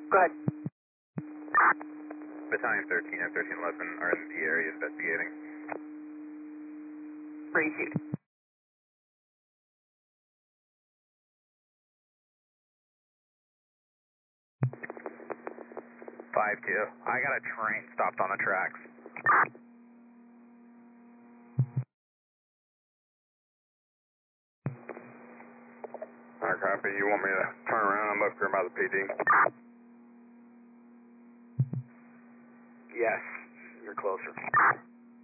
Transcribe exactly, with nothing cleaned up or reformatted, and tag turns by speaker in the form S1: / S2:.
S1: Go ahead.
S2: Battalion thirteen and thirteen eleven are in the area investigating.
S1: Received.
S2: five two. I got a train stopped on the tracks.
S3: Alright, copy. You want me to turn around? I'm up here by the P D.
S4: Yes, you're closer.